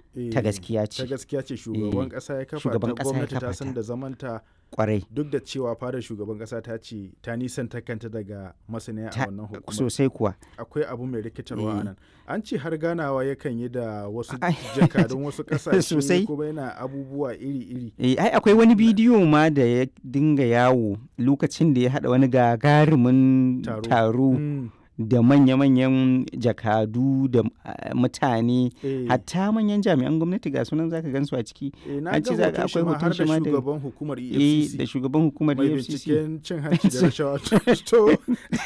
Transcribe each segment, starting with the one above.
ta gaskiya ce. ta gaskiya ce shugaban ƙasa ya kafa Shugaban ta, ƙasa ya gwamnati ta kafa san ta. da zamanta, Kwarai. duk da cewa fadar shugaban ƙasa ta ce ta nisanta kanta daga masaniya a wannan hukumar. Sosai kuwa. Akwai abu mai rikitarwa a Eh. nan. An ce har ganawa yakan yi da wasu Ai. jakadun wasu ƙasashe Sosai. kuma yana abubuwa iri-iri. Ai akwai wani bidiyo ma da ya dinga yawo lokacin da ya haɗa wani gagarumin taro Mm. da manya-manyan jakadu da mutane, Eh. hatta manyan jami'an gwamnati ga sunan zaka gansu a ciki. Na An ga ce za hoton shi akwai ma hoton har shi da ma da shugaban hukumar da EFCC shugaban hukumar mai EFCC. binciken cin hanci da rashawa. To,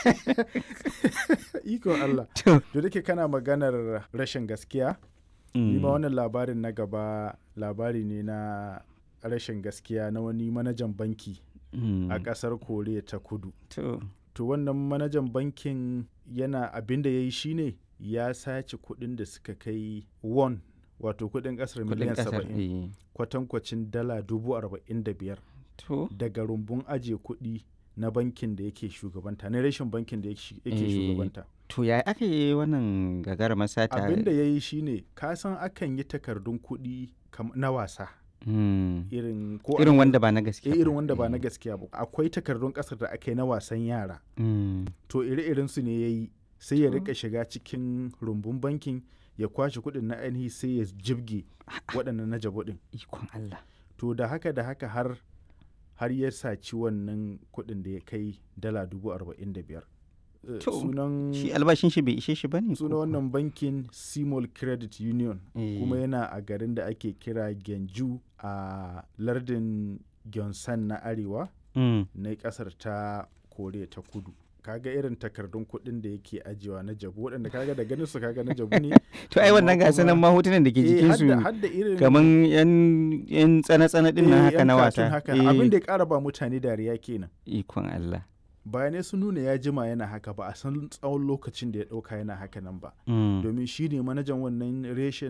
iko Allah. To. Da dake kana maganar rashin gaskiya, ni ma wannan labarin na gaba labari ne na rashin gaskiya na wani manajan banki a ƙasar Koriya ta Kudu. To wannan manajan bankin yana abin da ya yi shi ne ya sace kuɗin da suka kai won, wato kuɗin ƙasar miliyan 70, kwatankwacin dala 45,000 daga rumbun ajiye kuɗi na bankin da yake shugabanta, na rashin bankin da yake shugabanta. To ya aka yi wannan gagarumar sata? Abin da ya yi shi ne, ka san akan yi takardun kuɗi na wasa. Irin wanda ba na gaskiya ba. Irin wanda ba na gaskiya ba. Akwai takardun ƙasar da aka yi na wasan yara. To ire-iren su ne ya yi, sai ya rika shiga cikin rumbun bankin ya kwashe kuɗin na ainihi sai ya jibge waɗannan na jabo ɗin. Ikon Allah. To da haka har ya saci wannan kuɗin da ya kai dala 45,000. Shi albashin shi bai ishe shi ba ne? Sunan wannan bankin Simol Credit Union, kuma yana a garin da ake kira Gyeongju a lardin Gyeongsan na arewa na ƙasar ta Koriya ta Kudu. Kaga irin takardun kuɗin da yake ajiyewa na jabu, waɗanda kaga da ganin su kaga na jabu ne. To ai wannan gasa nan ma hotunan da ke jikin su kaman yan tsana-tsana din nan haka na wasa. Abin da ya ƙara ba mutane dariya kenan. Ikon Allah. Bayanai sun nuna ya jima yana haka, ba a san tsawon lokacin da ya ɗauka yana haka nan ba. Domin shi ne manajan wannan reshen